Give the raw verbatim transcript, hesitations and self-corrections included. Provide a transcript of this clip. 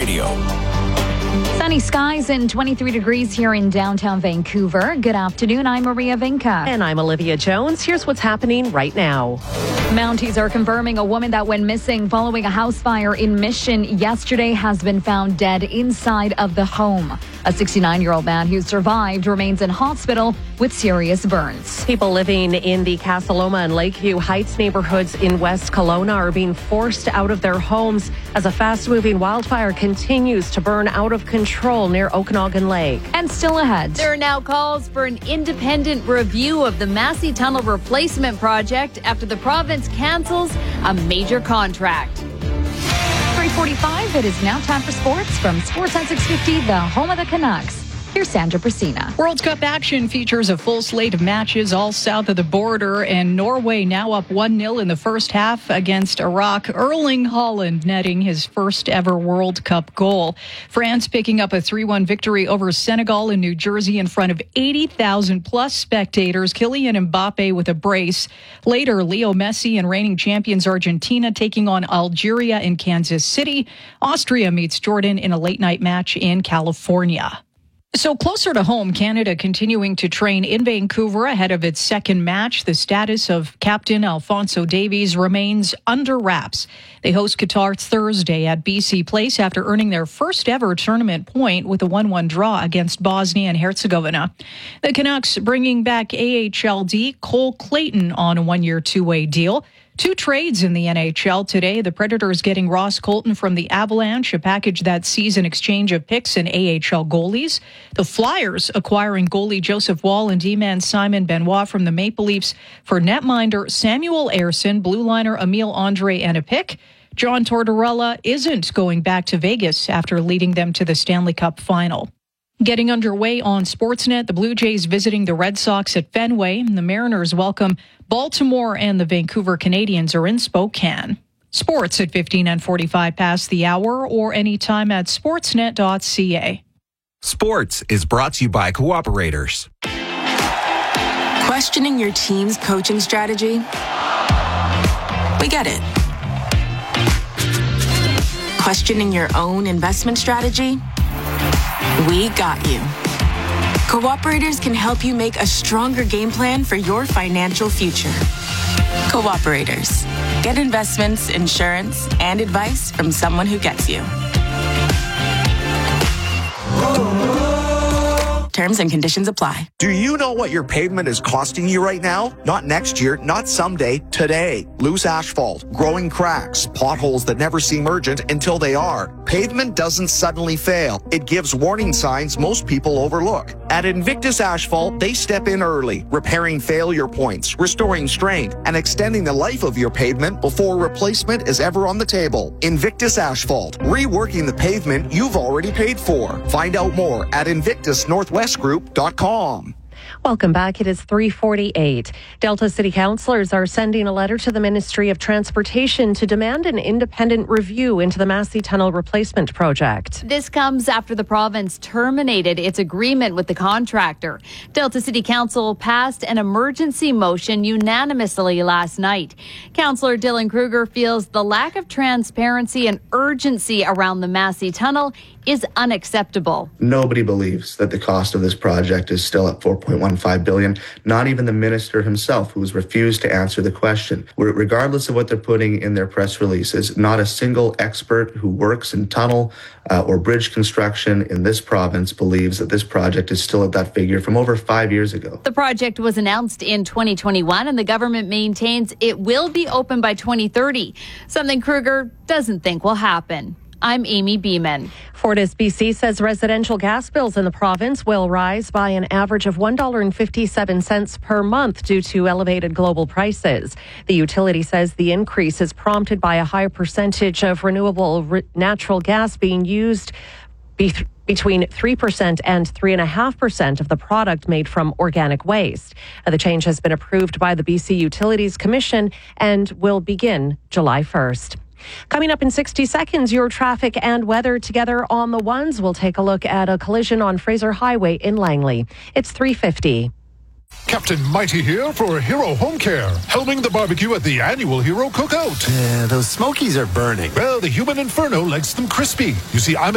Radio. Sunny skies and twenty-three degrees here in downtown Vancouver. Good afternoon. I'm Maria Vinca. And I'm Olivia Jones. Here's what's happening right now. Mounties are confirming a woman that went missing following a house fire in Mission yesterday has been found dead inside of the home. A sixty-nine-year-old man who survived remains in hospital with serious burns. People living in the Casa Loma and Lakeview Heights neighborhoods in West Kelowna are being forced out of their homes as a fast-moving wildfire continues to burn out of control near Okanagan Lake. And still ahead, there are now calls for an independent review of the Massey Tunnel replacement project after the province cancels a major contract. three forty-five, it is now time for sports from Sportsnet six fifty, the home of the Canucks. Here's Sandra Brasina. World Cup action features a full slate of matches all south of the border, and Norway now up one nil in the first half against Iraq. Erling Haaland netting his first ever World Cup goal. France picking up a three one victory over Senegal in New Jersey in front of eighty thousand plus spectators. Kylian Mbappe with a brace. Later, Leo Messi and reigning champions Argentina taking on Algeria in Kansas City. Austria meets Jordan in a late night match in California. So closer to home, Canada continuing to train in Vancouver ahead of its second match. The status of Captain Alphonso Davies remains under wraps. They host Qatar Thursday at B C Place after earning their first ever tournament point with a one one draw against Bosnia and Herzegovina. The Canucks bringing back A H L D Cole Clayton on a one-year two-way deal. Two trades in the N H L today. The Predators getting Ross Colton from the Avalanche, a package that sees an exchange of picks and A H L goalies. The Flyers acquiring goalie Joseph Wall and D-man Simon Benoit from the Maple Leafs for netminder Samuel Ayerson, blue liner Emile Andre, and a pick. John Tortorella isn't going back to Vegas after leading them to the Stanley Cup final. Getting underway on Sportsnet, the Blue Jays visiting the Red Sox at Fenway. The Mariners welcome Baltimore, and the Vancouver Canadians are in Spokane. Sports at fifteen and forty-five past the hour or anytime at sportsnet dot c a. Sports is brought to you by Cooperators. Questioning your team's coaching strategy? We get it. Questioning your own investment strategy? We got you. Cooperators can help you make a stronger game plan for your financial future. Cooperators. Get investments, insurance, and advice from someone who gets you. Terms and conditions apply. Do you know what your pavement is costing you right now? Not next year, not someday, today. Loose asphalt, growing cracks, potholes that never seem urgent until they are. Pavement doesn't suddenly fail. It gives warning signs most people overlook. At Invictus Asphalt, they step in early, repairing failure points, restoring strength, and extending the life of your pavement before replacement is ever on the table. Invictus Asphalt, reworking the pavement you've already paid for. Find out more at invictus northwest group dot com. Welcome back. It is three forty-eight. Delta City councillors are sending a letter to the Ministry of Transportation to demand an independent review into the Massey Tunnel replacement project. This comes after the province terminated its agreement with the contractor. Delta City Council passed an emergency motion unanimously last night. Councillor Dylan Kruger feels the lack of transparency and urgency around the Massey Tunnel is unacceptable. Nobody believes that the cost of this project is still at four point one five billion dollars, not even the minister himself, who has refused to answer the question. Regardless of what they're putting in their press releases, not a single expert who works in tunnel uh, or bridge construction in this province believes that this project is still at that figure from over five years ago. The project was announced in twenty twenty-one, and the government maintains it will be open by twenty thirty, something Kruger doesn't think will happen. I'm Amy Beeman. Fortis B C says residential gas bills in the province will rise by an average of one dollar and fifty-seven cents per month due to elevated global prices. The utility says the increase is prompted by a higher percentage of renewable re- natural gas being used be- between three percent and three point five percent of the product made from organic waste. Uh, the change has been approved by the B C Utilities Commission and will begin July first. Coming up in sixty seconds, your traffic and weather together on the ones. We'll take a look at a collision on Fraser Highway in Langley. It's three fifty. Captain Mighty here for Hero Home Care, helming the barbecue at the annual Hero Cookout. Yeah, those smokies are burning. Well, the human inferno likes them crispy. You see, I'm